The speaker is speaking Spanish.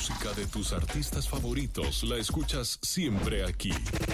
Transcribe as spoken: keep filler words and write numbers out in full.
música de tus artistas favoritos la escuchas siempre aquí.